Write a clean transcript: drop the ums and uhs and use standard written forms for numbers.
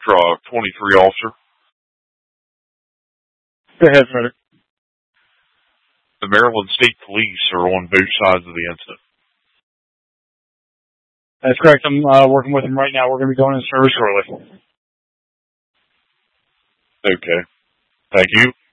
23 officer. Go ahead, Frederick. The Maryland State Police are on both sides of the incident. That's correct. I'm working with them right now. We're going to be going in service shortly. Okay. Thank you.